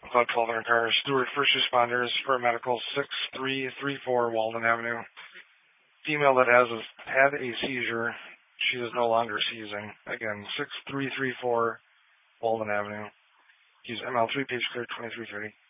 about 1,200 cars. Stewart First Responders for Medical 6334 Walden Avenue. Female that had a seizure. She is no longer seizing. Again, 6334 Walden Avenue. He's ML3, page clear 2330.